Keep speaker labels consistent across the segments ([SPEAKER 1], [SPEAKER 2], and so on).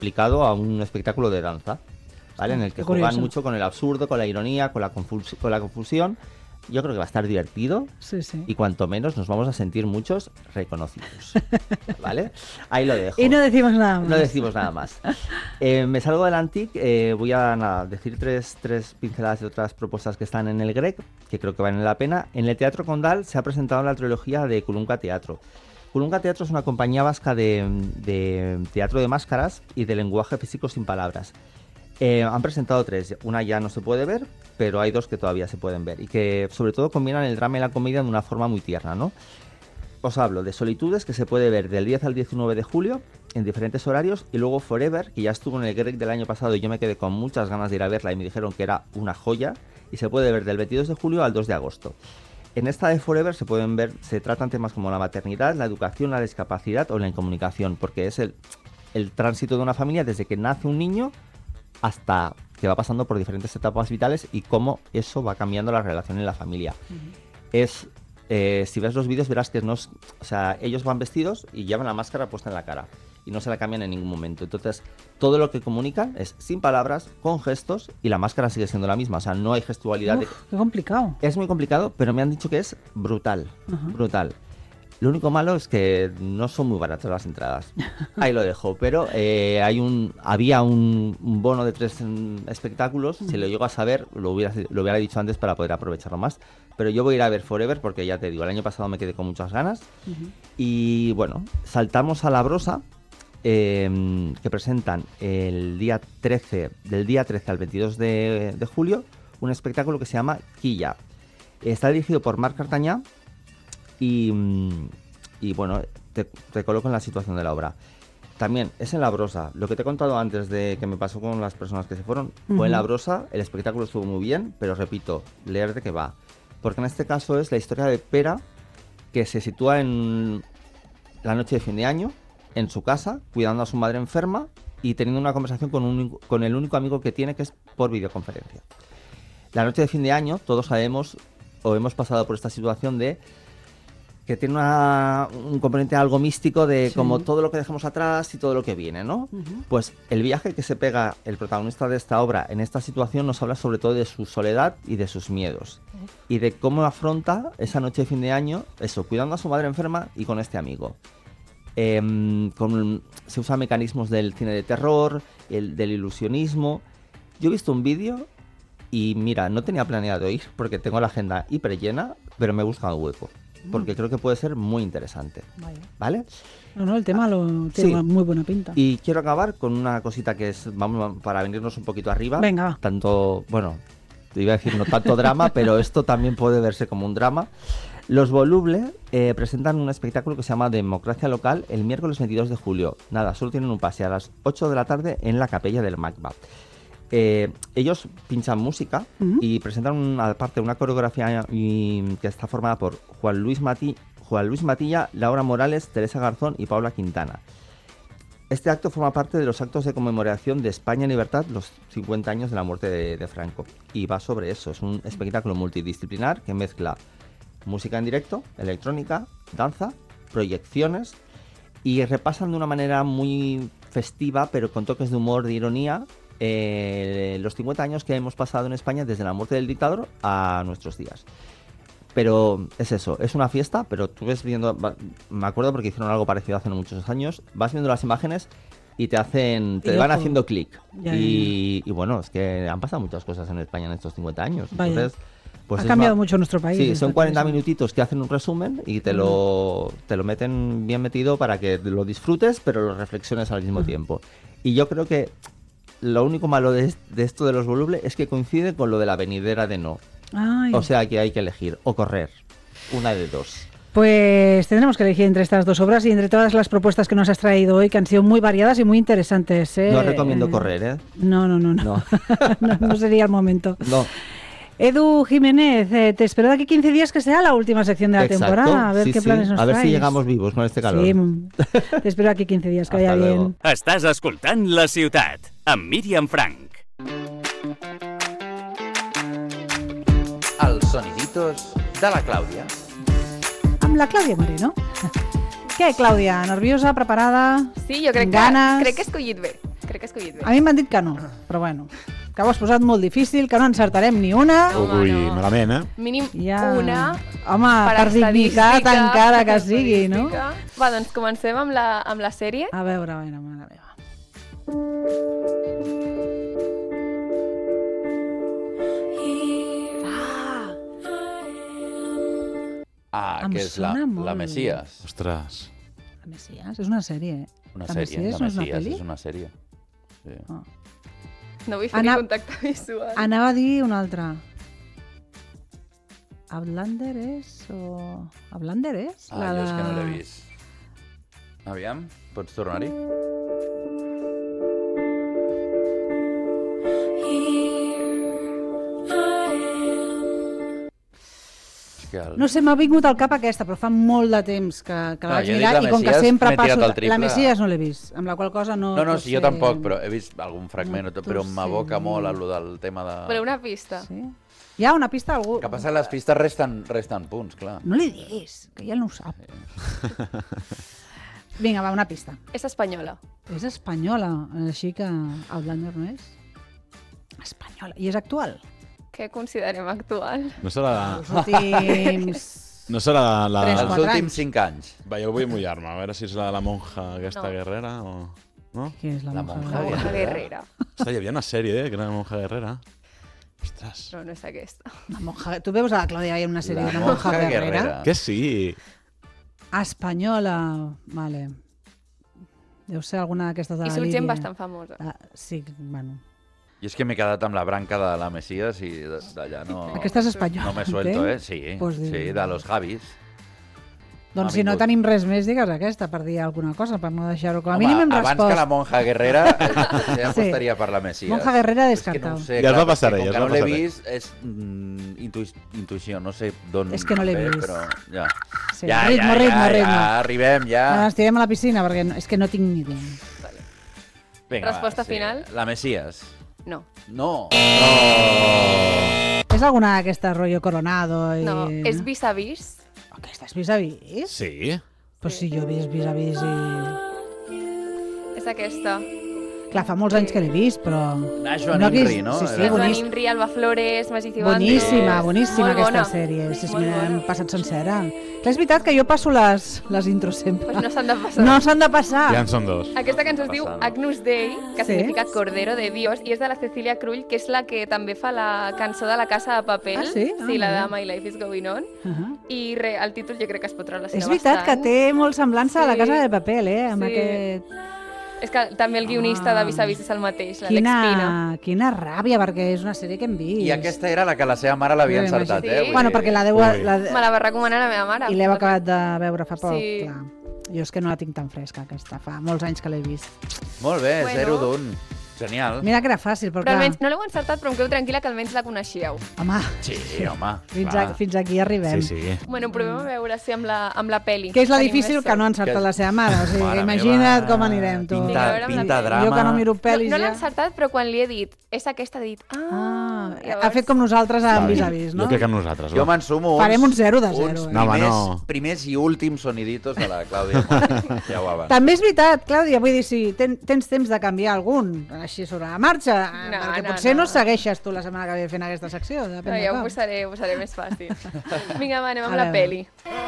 [SPEAKER 1] aplicado a un espectáculo de danza, ¿vale? En el que juegan mucho con el absurdo, con la ironía, con la confusión. Yo creo que va a estar divertido y cuanto menos nos vamos a sentir muchos reconocidos, ¿vale? Ahí lo dejo.
[SPEAKER 2] Y no decimos nada más.
[SPEAKER 1] No decimos nada más. Me salgo del Antic, voy a decir tres pinceladas de otras propuestas que están en el Grec, que creo que valen la pena. En el Teatro Condal se ha presentado la trilogía de Culunca Teatro. Culunca Teatro es una compañía vasca de teatro de máscaras y de lenguaje físico sin palabras. Han presentado 3, una ya no se puede ver, pero hay 2 que todavía se pueden ver y que sobre todo combinan el drama y la comedia de una forma muy tierna, ¿no? Os hablo de Solitudes, que se puede ver del 10 al 19 de julio en diferentes horarios, y luego Forever, que ya estuvo en el Grec del año pasado y yo me quedé con muchas ganas de ir a verla y me dijeron que era una joya, y se puede ver del 22 de julio al 2 de agosto. En esta de Forever se tratan temas como la maternidad, la educación, la discapacidad o la incomunicación, porque es el tránsito de una familia desde que nace un niño hasta que va pasando por diferentes etapas vitales y cómo eso va cambiando la relación en la familia. Si ves los vídeos verás que ellos van vestidos y llevan la máscara puesta en la cara y no se la cambian en ningún momento. Entonces, todo lo que comunican es sin palabras, con gestos, y la máscara sigue siendo la misma. O sea, no hay gestualidad.
[SPEAKER 2] Qué complicado.
[SPEAKER 1] Es muy complicado, pero me han dicho que es brutal. Brutal. Lo único malo es que no son muy baratas las entradas. Ahí lo dejo. Pero había un bono de 3 espectáculos. Si lo llego a saber, lo hubiera dicho antes para poder aprovecharlo más. Pero yo voy a ir a ver Forever porque ya te digo, el año pasado me quedé con muchas ganas. Y bueno, saltamos a La Brosa, que presentan del día 13 al 22 de julio un espectáculo que se llama Quilla. Está dirigido por Marc Cartañá. Y bueno, te coloco en la situación de la obra. También es en La Brosa. Lo que te he contado antes de que me pasó con las personas que se fueron fue en La Brosa. El espectáculo estuvo muy bien, pero repito, leer de qué va. Porque en este caso es la historia de Pera, que se sitúa en la noche de fin de año, en su casa, cuidando a su madre enferma y teniendo una conversación con el único amigo que tiene, que es por videoconferencia. La noche de fin de año, todos sabemos o hemos pasado por esta situación de que tiene un componente algo místico de como todo lo que dejamos atrás y todo lo que viene, ¿no? Pues el viaje que se pega el protagonista de esta obra en esta situación nos habla sobre todo de su soledad y de sus miedos y de cómo afronta esa noche de fin de año, eso, cuidando a su madre enferma y con este amigo. Se usan mecanismos del cine de terror, del ilusionismo. Yo he visto un vídeo y mira, no tenía planeado ir porque tengo la agenda hiper llena, pero me he buscado un hueco. Porque creo que puede ser muy interesante. ¿Vale?
[SPEAKER 2] No, el tema tiene muy buena pinta.
[SPEAKER 1] Y quiero acabar con una cosita que es, vamos, para venirnos un poquito arriba.
[SPEAKER 2] Venga.
[SPEAKER 1] Tanto, bueno, te iba a decir no tanto drama, pero esto también puede verse como un drama. Los Voluble presentan un espectáculo que se llama Democracia Local el miércoles 22 de julio. Nada, solo tienen un pase a las 8 de la tarde en la Capella del Magma. Ellos pinchan música y presentan aparte una coreografía que está formada por Juan Luis Matilla, Laura Morales, Teresa Garzón y Paula Quintana. Este acto forma parte de los actos de conmemoración de España en libertad, los 50 años de la muerte de Franco. Y va sobre eso, es un espectáculo multidisciplinar que mezcla música en directo, electrónica, danza, proyecciones, y repasan de una manera muy festiva, pero con toques de humor, de ironía, los 50 años que hemos pasado en España desde la muerte del dictador a nuestros días. Pero es eso, es una fiesta, pero tú ves viendo, me acuerdo porque hicieron algo parecido hace muchos años, vas viendo las imágenes y te van haciendo clic. Y bueno, es que han pasado muchas cosas en España en estos 50 años. Entonces, pues
[SPEAKER 2] ha cambiado mucho nuestro país.
[SPEAKER 1] Sí, son 40 minutitos que hacen un resumen y te lo meten bien metido para que lo disfrutes, pero lo reflexiones al mismo tiempo. Y yo creo que lo único malo de esto de los Voluble es que coincide con lo de la venidera de No.
[SPEAKER 2] Ay.
[SPEAKER 1] O sea que hay que elegir o correr, una de dos.
[SPEAKER 2] Pues tendremos que elegir entre estas dos obras y entre todas las propuestas que nos has traído hoy, que han sido muy variadas y muy interesantes.
[SPEAKER 1] No recomiendo correr, ¿eh?
[SPEAKER 2] No. No sería el momento.
[SPEAKER 1] No.
[SPEAKER 2] Edu Jiménez, te espero de aquí 15 días que sea la última sección de la temporada. A ver qué planes nos traes.
[SPEAKER 1] A ver si llegamos vivos con este calor.
[SPEAKER 2] Sí, te espero aquí 15 días, que vaya bien.
[SPEAKER 3] Estàs escoltant La Ciutat, amb Míriam Frank.
[SPEAKER 4] Els soniditos de la Clàudia.
[SPEAKER 2] Amb la Clàudia Moreno. Què, Clàudia? Nerviosa, preparada?
[SPEAKER 5] Sí, jo crec
[SPEAKER 2] ganes?
[SPEAKER 5] Crec que he escollit bé. Crec que he escollit bé.
[SPEAKER 2] A mi m'han dit que no, però bueno, que ho has posat molt difícil, que no encertarem ni una.
[SPEAKER 5] Home,
[SPEAKER 6] Ui,
[SPEAKER 5] no.
[SPEAKER 6] malament,
[SPEAKER 5] Mínim
[SPEAKER 2] Ja.
[SPEAKER 5] una.
[SPEAKER 2] Home, per dignitat encara que sigui, no?
[SPEAKER 5] Va, doncs comencem amb la sèrie.
[SPEAKER 2] A veure, mare meva. Em
[SPEAKER 4] Que és la
[SPEAKER 2] sona molt.
[SPEAKER 4] Messias.
[SPEAKER 6] Ostres.
[SPEAKER 2] La Messias és una sèrie,
[SPEAKER 4] Una
[SPEAKER 2] La
[SPEAKER 4] sèrie,
[SPEAKER 2] Messias
[SPEAKER 4] la
[SPEAKER 2] no és una
[SPEAKER 4] Messias
[SPEAKER 2] pel·li?
[SPEAKER 4] és una sèrie. Sí.
[SPEAKER 5] No vull fer
[SPEAKER 2] Anna-
[SPEAKER 5] ni contacte visual.
[SPEAKER 2] Anava a dir una altra. Outlander és o... Outlander és?
[SPEAKER 4] Jo és que no l'he vist. Aviam, pots tornar-hi?
[SPEAKER 2] No sé, m'ha vingut al cap aquesta, però fa molt de temps que la vaig
[SPEAKER 4] jo he dit
[SPEAKER 2] mirar
[SPEAKER 4] la
[SPEAKER 2] i com que
[SPEAKER 4] Messias,
[SPEAKER 2] sempre
[SPEAKER 4] m'he tirat
[SPEAKER 2] passo...
[SPEAKER 4] el triple.
[SPEAKER 2] La Messias no l'he vist, amb la qual cosa no...
[SPEAKER 4] No,
[SPEAKER 2] t'ho
[SPEAKER 4] sí, jo
[SPEAKER 2] sé.
[SPEAKER 4] tampoc, però he vist algun fragment,
[SPEAKER 2] No t'ho
[SPEAKER 4] però m'aboca
[SPEAKER 2] sé
[SPEAKER 4] molt
[SPEAKER 2] dir.
[SPEAKER 4] a lo del tema de...
[SPEAKER 5] Voleu una pista?
[SPEAKER 2] Sí? Hi ha una pista a algú?
[SPEAKER 4] El que passa, les pistes resten punts, clar.
[SPEAKER 2] No li diguis, que ja no ho sap. Vinga, va, una pista.
[SPEAKER 5] És espanyola.
[SPEAKER 2] És espanyola, així que Outlander no és? Espanyola. I és actual?
[SPEAKER 5] Què considerem actual?
[SPEAKER 6] No serà...
[SPEAKER 2] Els últims...
[SPEAKER 6] No serà la...
[SPEAKER 2] Tres,
[SPEAKER 4] Els
[SPEAKER 2] 4
[SPEAKER 4] últims
[SPEAKER 2] anys.
[SPEAKER 4] 5 anys.
[SPEAKER 6] Va, jo vull mullar-me, a veure si és la monja aquesta
[SPEAKER 5] No.
[SPEAKER 6] guerrera o... No?
[SPEAKER 2] Què és la
[SPEAKER 4] La
[SPEAKER 2] monja?
[SPEAKER 4] monja
[SPEAKER 5] La
[SPEAKER 4] guerrera.
[SPEAKER 5] guerrera.
[SPEAKER 6] Ostres, hi havia una sèrie, que era la monja guerrera. Ostres.
[SPEAKER 5] No, no és aquesta.
[SPEAKER 2] La monja... Tu veus a la Clàudia veient una sèrie d'una monja guerrera?
[SPEAKER 6] Que sí.
[SPEAKER 2] Espanyola, vale. Deu ser alguna d'aquestes de
[SPEAKER 5] I
[SPEAKER 2] la
[SPEAKER 5] surt
[SPEAKER 2] Lídia.
[SPEAKER 5] gent bastant famosa.
[SPEAKER 2] Sí, bueno.
[SPEAKER 4] I és que m'he quedat amb la branca de la Messias i d'allà no...
[SPEAKER 2] Aquesta és espanyola.
[SPEAKER 4] No me suelto,
[SPEAKER 2] ok?
[SPEAKER 4] Sí,
[SPEAKER 2] Pues
[SPEAKER 4] sí,
[SPEAKER 2] diu-
[SPEAKER 4] de los Javis.
[SPEAKER 2] Doncs
[SPEAKER 4] M'ha
[SPEAKER 2] si no
[SPEAKER 4] vingut.
[SPEAKER 2] tenim res més, digues aquesta per dir alguna cosa, per no deixar-ho. Com a
[SPEAKER 4] Home,
[SPEAKER 2] mínim hem
[SPEAKER 4] abans
[SPEAKER 2] respost.
[SPEAKER 4] que la monja guerrera, ja
[SPEAKER 2] Sí.
[SPEAKER 4] apostaria per la Messias.
[SPEAKER 2] Monja guerrera
[SPEAKER 4] És que
[SPEAKER 2] descartado.
[SPEAKER 4] no ho sé,
[SPEAKER 6] Ja es va
[SPEAKER 4] clar,
[SPEAKER 6] passar,
[SPEAKER 4] perquè
[SPEAKER 6] ja es
[SPEAKER 4] com
[SPEAKER 6] va
[SPEAKER 4] que no l'he
[SPEAKER 6] passar.
[SPEAKER 4] vist, és intuïció, no sé d'on
[SPEAKER 2] És que no l'he
[SPEAKER 4] ve,
[SPEAKER 2] vist.
[SPEAKER 4] Però ja.
[SPEAKER 2] Sí,
[SPEAKER 4] Ja,
[SPEAKER 2] ritme,
[SPEAKER 4] ja,
[SPEAKER 2] ritme,
[SPEAKER 4] ja,
[SPEAKER 2] ritme.
[SPEAKER 4] ja, arribem, ja.
[SPEAKER 2] Ens tirem a la piscina perquè és que no tinc ni idea.
[SPEAKER 4] Vinga,
[SPEAKER 5] Resposta final?
[SPEAKER 4] La Messias.
[SPEAKER 5] No.
[SPEAKER 4] No.
[SPEAKER 2] És alguna d'aquesta rotllo Coronado? I...
[SPEAKER 5] No, és vis a vis.
[SPEAKER 2] Aquesta és vis-a-vis?
[SPEAKER 6] Sí.
[SPEAKER 2] Pues sí, jo he vist vis-a-vis i...
[SPEAKER 5] És aquesta.
[SPEAKER 2] Clar, fa molts anys que l'he vist, però...
[SPEAKER 4] Naixo en
[SPEAKER 2] No hagués-
[SPEAKER 4] Imri, no?
[SPEAKER 2] sí, sí,
[SPEAKER 5] Sí, Joan
[SPEAKER 2] boníssim.
[SPEAKER 5] Imri, Alba Flores, Magí Cibantos.
[SPEAKER 2] Boníssima, boníssima
[SPEAKER 5] Molt
[SPEAKER 2] aquesta
[SPEAKER 5] bona.
[SPEAKER 2] sèrie. Sí, sí,
[SPEAKER 5] Molt
[SPEAKER 2] me l'hem
[SPEAKER 5] bona.
[SPEAKER 2] passat sencera. Clar, és veritat que jo passo les intros sempre.
[SPEAKER 5] Pues no s'han de passar.
[SPEAKER 2] No s'han de passar.
[SPEAKER 6] Ja en són dos.
[SPEAKER 5] Aquesta cançó es diu
[SPEAKER 4] Passant.
[SPEAKER 5] Agnus Dei, que
[SPEAKER 2] Sí.
[SPEAKER 5] significa Cordero de Dios, i és de la Cecilia Krull, que és la que també fa la cançó de la Casa de Paper.
[SPEAKER 2] Ah, sí? Ah,
[SPEAKER 5] Sí, la de
[SPEAKER 2] molt
[SPEAKER 5] My Life is Going On. I el títol jo crec que es pot relacionar
[SPEAKER 2] És veritat que
[SPEAKER 5] bastant.
[SPEAKER 2] té molt semblança a la
[SPEAKER 5] Sí.
[SPEAKER 2] Casa de Papel, amb
[SPEAKER 5] Sí.
[SPEAKER 2] aquest...
[SPEAKER 5] És que també el guionista de Vis a Vis és el mateix, l'Àlex Pina.
[SPEAKER 2] Quina ràbia, perquè és una sèrie que hem vist.
[SPEAKER 4] I aquesta era la que la seva mare l'havia
[SPEAKER 2] Sí,
[SPEAKER 4] encertat,
[SPEAKER 5] sí.
[SPEAKER 4] Vull
[SPEAKER 2] Bueno,
[SPEAKER 4] dir-
[SPEAKER 2] perquè la deu...
[SPEAKER 6] Ui.
[SPEAKER 5] Me la va recomanar la meva mare.
[SPEAKER 2] I l'heu acabat de veure fa poc,
[SPEAKER 5] Sí.
[SPEAKER 2] clar. Jo és que no la tinc tan fresca, aquesta. Fa molts anys que l'he vist.
[SPEAKER 4] Molt bé,
[SPEAKER 5] Bueno.
[SPEAKER 4] 0 d'un. Genial.
[SPEAKER 2] Mira que era fàcil, però
[SPEAKER 5] Però
[SPEAKER 2] clar...
[SPEAKER 5] almenys no l'heu encertat, però em quedo tranquil·la que almenys la coneixíeu.
[SPEAKER 2] Home,
[SPEAKER 4] Sí, home.
[SPEAKER 2] fins aquí arribem.
[SPEAKER 6] Sí, sí.
[SPEAKER 5] Bueno, provem a veure si amb la peli.
[SPEAKER 2] Que és la
[SPEAKER 5] tenim
[SPEAKER 2] difícil
[SPEAKER 5] més
[SPEAKER 2] que no ha
[SPEAKER 5] sort.
[SPEAKER 2] encertat
[SPEAKER 4] Que-
[SPEAKER 2] la seva mare. O sigui,
[SPEAKER 4] Mare
[SPEAKER 2] imagina't
[SPEAKER 4] meva.
[SPEAKER 2] com anirem, tu.
[SPEAKER 5] Vinga, a veure amb la
[SPEAKER 4] Pinta
[SPEAKER 5] peli.
[SPEAKER 4] drama.
[SPEAKER 2] Jo que no miro
[SPEAKER 5] No,
[SPEAKER 2] pel·lis
[SPEAKER 5] no l'he
[SPEAKER 2] ja...
[SPEAKER 5] encertat, però quan li he dit és aquesta, ha dit...
[SPEAKER 2] Ha fet com nosaltres amb vis-a-vis, no?
[SPEAKER 6] Jo crec que nosaltres.
[SPEAKER 4] Jo
[SPEAKER 6] va.
[SPEAKER 4] m'ensumo uns...
[SPEAKER 2] Farem un 0 de 0,
[SPEAKER 4] uns
[SPEAKER 2] eh?
[SPEAKER 6] No, home,
[SPEAKER 4] primers,
[SPEAKER 6] no.
[SPEAKER 4] primers i últims soniditos de la Clàudia. Ja ho abans.
[SPEAKER 2] També és veritat, Clàudia, vull dir, si tens temps de canviar algun, així sobre la marxa,
[SPEAKER 5] No,
[SPEAKER 2] perquè
[SPEAKER 5] no,
[SPEAKER 2] potser no
[SPEAKER 5] no.
[SPEAKER 2] segueixes tu la setmana que ve fent aquesta secció,
[SPEAKER 5] No,
[SPEAKER 2] depèn de
[SPEAKER 5] ja ho
[SPEAKER 2] com.
[SPEAKER 5] posaré més fàcil. Vinga, va, anem amb
[SPEAKER 2] A
[SPEAKER 5] la
[SPEAKER 2] veure.
[SPEAKER 5] peli.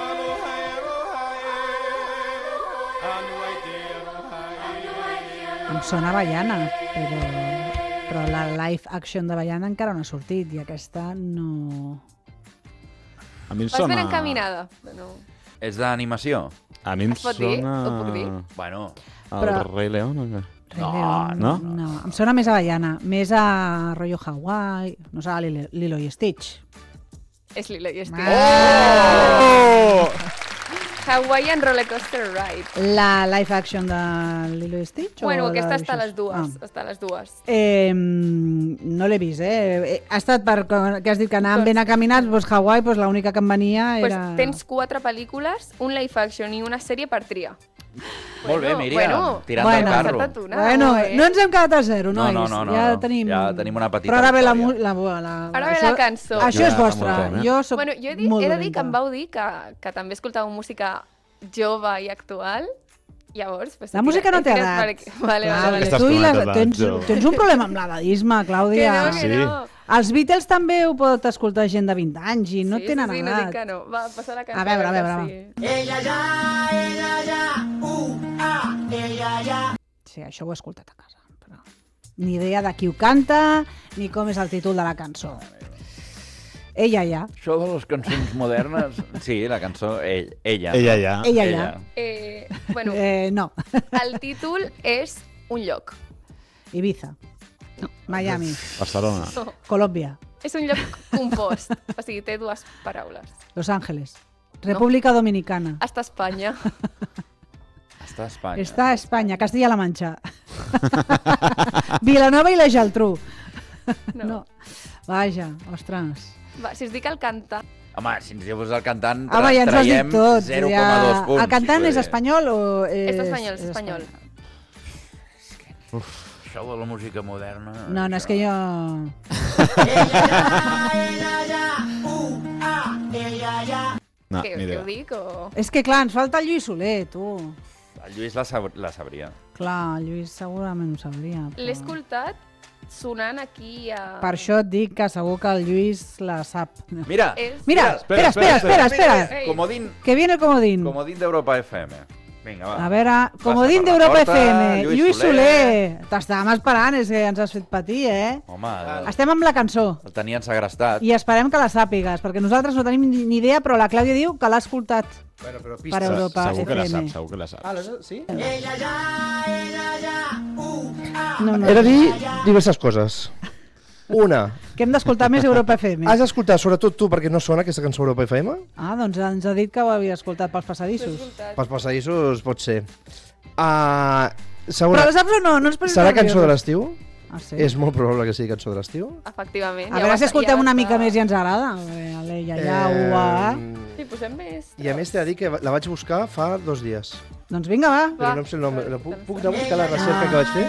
[SPEAKER 2] Em sona Baiana, però la live action de Baiana encara no ha sortit i aquesta no...
[SPEAKER 6] A mi em
[SPEAKER 5] Vas
[SPEAKER 6] sona...
[SPEAKER 5] ben encaminada. No.
[SPEAKER 4] És d'animació?
[SPEAKER 6] A mi em
[SPEAKER 5] Es pot dir?
[SPEAKER 6] sona...
[SPEAKER 5] Ho puc dir?
[SPEAKER 4] Bueno,
[SPEAKER 6] El
[SPEAKER 2] Però-
[SPEAKER 6] Rei León o què?
[SPEAKER 2] Rei
[SPEAKER 4] No,
[SPEAKER 2] León,
[SPEAKER 6] no?
[SPEAKER 2] no. Em sona més a Baiana, més a rotllo Hawaii, no serà Lilo i Stitch.
[SPEAKER 5] És Lilo i Stitch.
[SPEAKER 2] Oh!
[SPEAKER 5] Hawaiian Roller Coaster Ride.
[SPEAKER 2] La live action de Lilo i Stitch?
[SPEAKER 5] Bueno,
[SPEAKER 2] o
[SPEAKER 5] aquesta
[SPEAKER 2] de
[SPEAKER 5] està a les dues.
[SPEAKER 2] Ah.
[SPEAKER 5] Està a les dues.
[SPEAKER 2] No l'he vist, Ha estat per que has dit que anàvem ben encaminats, doncs Hawaii, doncs l'única que em venia
[SPEAKER 5] Pues
[SPEAKER 2] era...
[SPEAKER 5] tens 4 pel·lícules, un live action i una sèrie per triar.
[SPEAKER 4] molt bé, Míriam, tirant
[SPEAKER 2] bueno,
[SPEAKER 4] del carro.
[SPEAKER 5] encertat una.
[SPEAKER 2] Bueno,
[SPEAKER 5] eh?
[SPEAKER 2] no ens hem quedat a zero,
[SPEAKER 4] No,
[SPEAKER 2] nois.
[SPEAKER 4] no,
[SPEAKER 2] ja
[SPEAKER 4] no.
[SPEAKER 2] tenim...
[SPEAKER 4] Ja tenim una petita
[SPEAKER 2] Però ara ve la...
[SPEAKER 4] victòria.
[SPEAKER 5] Ara ve la cançó.
[SPEAKER 2] Això
[SPEAKER 6] Ja
[SPEAKER 2] és vostre.
[SPEAKER 6] està molt bé,
[SPEAKER 2] Jo soc
[SPEAKER 5] Bueno, he
[SPEAKER 2] molt
[SPEAKER 5] de dir que
[SPEAKER 2] dolenta.
[SPEAKER 5] em vau dir que també escoltàveu música jove i actual Llavors... Pues,
[SPEAKER 2] La música no
[SPEAKER 5] he
[SPEAKER 2] té
[SPEAKER 5] tirat
[SPEAKER 2] edat.
[SPEAKER 5] per- Vale,
[SPEAKER 2] Clar,
[SPEAKER 5] vale, vale.
[SPEAKER 6] Estàs
[SPEAKER 2] tu i
[SPEAKER 6] comentant
[SPEAKER 2] tens
[SPEAKER 6] edat,
[SPEAKER 2] tens un problema amb l'edadisme,
[SPEAKER 5] Que
[SPEAKER 2] Clàudia.
[SPEAKER 5] no, que
[SPEAKER 6] Sí.
[SPEAKER 5] no.
[SPEAKER 2] Els Beatles també ho pot escoltar gent de 20 anys i no tenen
[SPEAKER 5] sí, no
[SPEAKER 2] edat.
[SPEAKER 5] dic que no. Va, passa la cançó.
[SPEAKER 2] A veure, va. Sí, això ho he escoltat a casa. Però ni idea de qui ho canta, ni com és el títol de la cançó. Ella ja.
[SPEAKER 4] Això de les cançons modernes... Sí, la cançó Ella.
[SPEAKER 6] Ella ja.
[SPEAKER 2] Ella ja.
[SPEAKER 5] Bueno,
[SPEAKER 2] No.
[SPEAKER 5] el títol és un lloc.
[SPEAKER 2] Ibiza. Miami.
[SPEAKER 6] Barcelona.
[SPEAKER 5] No,
[SPEAKER 2] Colòmbia.
[SPEAKER 5] és un lloc compost. O sigui, té dues paraules.
[SPEAKER 2] Los Ángeles. República Dominicana.
[SPEAKER 5] Està a Espanya.
[SPEAKER 4] Està a Espanya.
[SPEAKER 2] Està a Espanya, Castilla-La Manxa. Vilanova i la Geltrú. No. Vaja, ostres.
[SPEAKER 5] Va, si us dic el cantant...
[SPEAKER 4] Home, si ens dius el cantant,
[SPEAKER 2] Home, ja ens ho has dit
[SPEAKER 4] traiem
[SPEAKER 2] tot.
[SPEAKER 4] 0,2 punts.
[SPEAKER 2] El cantant
[SPEAKER 4] Vull
[SPEAKER 2] és
[SPEAKER 4] dir,
[SPEAKER 2] espanyol o
[SPEAKER 5] És espanyol, és espanyol.
[SPEAKER 4] Això de la música moderna...
[SPEAKER 2] No, és que jo...
[SPEAKER 6] No,
[SPEAKER 5] Què
[SPEAKER 6] ni idea.
[SPEAKER 5] ho dic o...?
[SPEAKER 2] És que clar, ens falta el Lluís Soler, tu.
[SPEAKER 4] El Lluís la sabria.
[SPEAKER 2] Clar, el Lluís segurament ho sabria.
[SPEAKER 5] L'he escoltat sonant aquí a...
[SPEAKER 2] Per això et dic que segur que el Lluís la sap.
[SPEAKER 4] Mira,
[SPEAKER 2] Mira, espera.
[SPEAKER 5] Ei.
[SPEAKER 4] comodín
[SPEAKER 2] Que viene el comodín.
[SPEAKER 4] d'Europa FM. Vinga, va.
[SPEAKER 2] A veure, comodín
[SPEAKER 4] Passa per la
[SPEAKER 2] d'Europa
[SPEAKER 4] porta,
[SPEAKER 2] FM.
[SPEAKER 4] Lluís
[SPEAKER 2] Lluís
[SPEAKER 4] Soler.
[SPEAKER 2] Soler. T'estàvem esperant, és que ens has fet patir, eh?
[SPEAKER 4] Home,
[SPEAKER 2] Estem amb la cançó.
[SPEAKER 4] el tenien segrestat.
[SPEAKER 2] I esperem que la sàpigues, perquè nosaltres no tenim ni idea, però la Clàudia diu que l'ha escoltat
[SPEAKER 7] Bueno, però
[SPEAKER 2] per
[SPEAKER 7] pistes.
[SPEAKER 2] Europa
[SPEAKER 6] Segur que la
[SPEAKER 2] FM.
[SPEAKER 6] sap, segur que la sap.
[SPEAKER 7] Sí?
[SPEAKER 2] No.
[SPEAKER 7] He de dir diverses coses. Una,
[SPEAKER 2] Que hem d'escoltar més Europa FM.
[SPEAKER 7] has d'escoltar, sobretot tu, perquè no sona aquesta cançó Europa FM?
[SPEAKER 2] Ah, doncs ens ha dit que ho havia escoltat pels passadissos.
[SPEAKER 7] Pels passadissos pot ser.
[SPEAKER 2] Però
[SPEAKER 7] Segona,
[SPEAKER 2] la saps o no? No ens posis
[SPEAKER 7] serà
[SPEAKER 2] nerviosos.
[SPEAKER 7] cançó de l'estiu?
[SPEAKER 2] Ah, sí?
[SPEAKER 7] És molt probable que sigui cançó de l'estiu.
[SPEAKER 5] Efectivament.
[SPEAKER 2] A veure si escoltem una mica més i ens agrada. Aleia, ja,
[SPEAKER 5] Sí, posem més.
[SPEAKER 7] I a més t'he de dir que la vaig buscar fa 2 dies.
[SPEAKER 2] Doncs vinga, va.
[SPEAKER 7] Però no em sé el nom. Puc anar a buscar la recerca que vaig fer?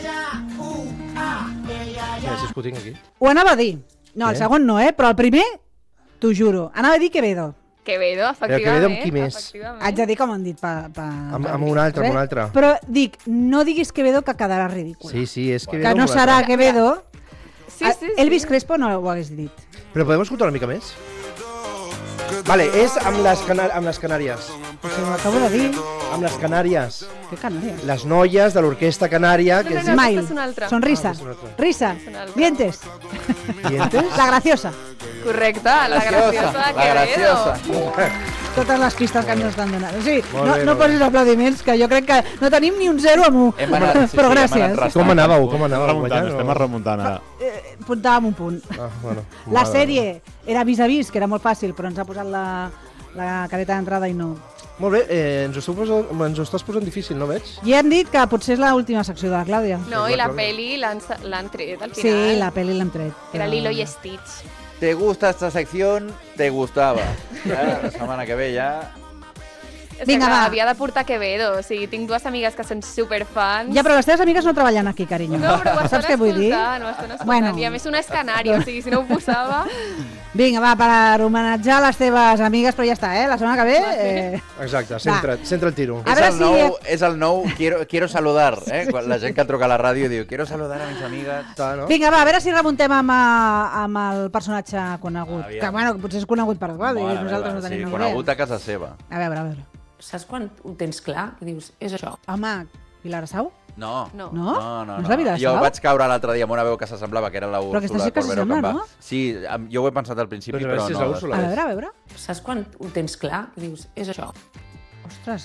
[SPEAKER 7] Mira, si ho tinc aquí.
[SPEAKER 2] Ho anava a dir. No, el
[SPEAKER 7] Què?
[SPEAKER 2] segon no, però el primer, t'ho juro. Anava a dir Quevedo.
[SPEAKER 5] Quevedo, efectivament.
[SPEAKER 7] Quevedo amb qui més?
[SPEAKER 5] Efectivament.
[SPEAKER 2] Haig de dir com han dit
[SPEAKER 7] Amb un altre, amb un altre.
[SPEAKER 2] Però dic, no diguis Quevedo que quedarà ridícul.
[SPEAKER 7] Sí, és que...
[SPEAKER 2] Que no serà Quevedo.
[SPEAKER 5] Sí, sí, sí.
[SPEAKER 2] Elvis Crespo no ho hagués dit.
[SPEAKER 7] Però podem escoltar una mica més? Vale, és amb les Canàries.
[SPEAKER 2] Això ho acabo de dir.
[SPEAKER 7] Amb les Canàries.
[SPEAKER 2] Que Canàries.
[SPEAKER 7] Les noies de l'orquestra canària. Que
[SPEAKER 5] No,
[SPEAKER 7] es
[SPEAKER 5] no,
[SPEAKER 7] diu...
[SPEAKER 2] Smile.
[SPEAKER 5] aquesta és una altra.
[SPEAKER 2] Sonrisa.
[SPEAKER 7] és una altra.
[SPEAKER 2] Risa.
[SPEAKER 5] És una altra.
[SPEAKER 2] Dientes.
[SPEAKER 7] Dientes?
[SPEAKER 2] La graciosa.
[SPEAKER 5] Correcte, la graciosa de Quevedo.
[SPEAKER 2] Totes les pistes que ens estan donant. O sigui,
[SPEAKER 7] Molt
[SPEAKER 2] no,
[SPEAKER 7] bé,
[SPEAKER 2] no
[SPEAKER 7] molt bé.
[SPEAKER 2] posis aplaudiments, que jo crec que no tenim ni un 0 amb 1.
[SPEAKER 4] Hem anat- sí,
[SPEAKER 2] Però
[SPEAKER 4] sí, hem
[SPEAKER 2] gràcies.
[SPEAKER 4] anat restant.
[SPEAKER 7] Com anàveu? Com
[SPEAKER 6] Estem
[SPEAKER 7] anàveu?
[SPEAKER 6] remuntant,
[SPEAKER 7] guanyant,
[SPEAKER 6] estem
[SPEAKER 7] o-
[SPEAKER 6] remuntant ara.
[SPEAKER 2] Puntàvem un punt.
[SPEAKER 7] Ah, bueno.
[SPEAKER 2] La
[SPEAKER 7] Mare.
[SPEAKER 2] sèrie era vis-a-vis, que era molt fàcil, però ens ha posat la careta d'entrada i no.
[SPEAKER 7] Molt bé, ens ho estàs posant difícil, no veig?
[SPEAKER 2] Ja hem dit que potser és l'última secció de la Clàudia.
[SPEAKER 5] No, i la peli l'han tret al final.
[SPEAKER 2] Sí, la pel·li l'hem tret.
[SPEAKER 5] Era
[SPEAKER 2] però-
[SPEAKER 5] Lilo i Stitch.
[SPEAKER 4] ¿Te gusta esta sección? ¿Te gustava? La setmana que ve ja...
[SPEAKER 5] És
[SPEAKER 2] Vinga,
[SPEAKER 5] que
[SPEAKER 2] va.
[SPEAKER 5] havia de portar Quevedo. O sigui, tinc dues amigues que són superfans.
[SPEAKER 2] Ja, però les teves amigues no treballen aquí, carinyo.
[SPEAKER 5] No, però ho estan
[SPEAKER 2] Saps què vull dir?
[SPEAKER 5] escoltant, ho estan escoltant.
[SPEAKER 2] Bueno.
[SPEAKER 5] I a més una és canària, o sigui, si no ho posava...
[SPEAKER 2] Vinga, va, per homenatjar les teves amigues, però ja està, la setmana que ve...
[SPEAKER 7] Exacte, centra el tiro.
[SPEAKER 2] A veure si-
[SPEAKER 4] És el nou quiero saludar, Quan la gent que truca a la ràdio diu quiero saludar a mis amigas.
[SPEAKER 7] Està, no?
[SPEAKER 2] Vinga, va, a veure si remuntem amb el personatge conegut.
[SPEAKER 4] Aviam.
[SPEAKER 2] Que, bueno, potser és conegut per Clàudia,
[SPEAKER 4] Bona
[SPEAKER 2] nosaltres
[SPEAKER 4] meva,
[SPEAKER 2] no tenim
[SPEAKER 4] sí,
[SPEAKER 2] ni
[SPEAKER 4] conegut
[SPEAKER 2] idea.
[SPEAKER 4] a casa seva.
[SPEAKER 2] A veure.
[SPEAKER 8] Saps quan ho tens clar? I dius, és això.
[SPEAKER 2] Home, Pilar Sau?
[SPEAKER 4] No.
[SPEAKER 5] No.
[SPEAKER 2] No?
[SPEAKER 4] No,
[SPEAKER 2] No és la Pilar
[SPEAKER 4] Jo
[SPEAKER 2] Sau?
[SPEAKER 4] vaig caure l'altre dia amb una veu que s'assemblava, que era la
[SPEAKER 2] Però aquesta
[SPEAKER 4] Úrsula
[SPEAKER 2] sí que
[SPEAKER 4] Corbero
[SPEAKER 2] s'assembla,
[SPEAKER 4] Campà.
[SPEAKER 2] no?
[SPEAKER 4] Sí, jo ho he pensat al principi,
[SPEAKER 7] Però a veure
[SPEAKER 4] però
[SPEAKER 7] si és
[SPEAKER 4] no.
[SPEAKER 7] la Úrsula.
[SPEAKER 2] A veure.
[SPEAKER 8] Saps quan ho tens clar? I dius, és això.
[SPEAKER 2] Ostres.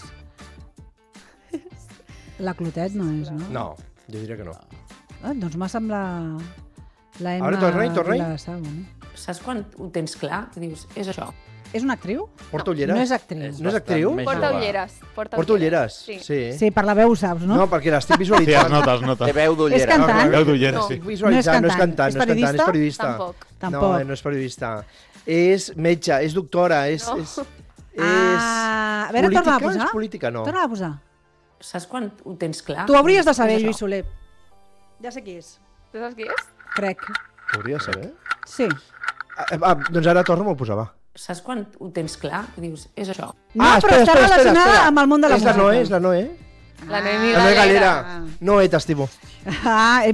[SPEAKER 2] La Clotet no és, no?
[SPEAKER 7] No, jo diria que no.
[SPEAKER 2] Ah, doncs m'ha semblat la Emma
[SPEAKER 7] Ara torna-hi.
[SPEAKER 2] Pilar Sau, no?
[SPEAKER 8] Saps quan ho tens clar? I dius, és això.
[SPEAKER 2] És una actriu?
[SPEAKER 7] Porta ulleres?
[SPEAKER 2] No és actriu.
[SPEAKER 7] No és actriu?
[SPEAKER 4] Més
[SPEAKER 5] Porta
[SPEAKER 4] jove.
[SPEAKER 5] ulleres.
[SPEAKER 7] Porta ulleres?
[SPEAKER 5] Sí.
[SPEAKER 2] Sí, per la veu ho saps, no?
[SPEAKER 7] No, perquè l'estic
[SPEAKER 6] Sí, es
[SPEAKER 7] visualitzant.
[SPEAKER 6] nota, es nota.
[SPEAKER 4] Té veu d'ullera.
[SPEAKER 2] És cantant?
[SPEAKER 6] Veu d'ulleres,
[SPEAKER 5] No.
[SPEAKER 6] sí.
[SPEAKER 7] Estic visualitzant, no és cantant,
[SPEAKER 2] És
[SPEAKER 7] no és cantant, és periodista.
[SPEAKER 5] Tampoc.
[SPEAKER 2] Tampoc.
[SPEAKER 7] No és periodista. És metge, és doctora, és...
[SPEAKER 2] Ah, a veure,
[SPEAKER 7] política?
[SPEAKER 2] torna a posar.
[SPEAKER 7] És política, no.
[SPEAKER 2] Torna a posar.
[SPEAKER 8] Saps quan ho tens clar?
[SPEAKER 2] Tu ho hauries de saber,
[SPEAKER 8] És això.
[SPEAKER 2] Lluís Soler. Ja sé qui és.
[SPEAKER 5] Tu saps qui és?
[SPEAKER 2] Crec.
[SPEAKER 7] Hauria de saber.
[SPEAKER 2] Sí.
[SPEAKER 7] Doncs ara torna-m'ho a posar, va.
[SPEAKER 8] Saps quan ho tens clar? I dius, és això.
[SPEAKER 2] No, però està relacionada amb el món de la
[SPEAKER 7] És la
[SPEAKER 2] música.
[SPEAKER 7] Noé, és la Noé.
[SPEAKER 5] La Noemi
[SPEAKER 7] La Noé
[SPEAKER 5] Galera.
[SPEAKER 7] Galera. No etas, tipo.
[SPEAKER 2] Ah,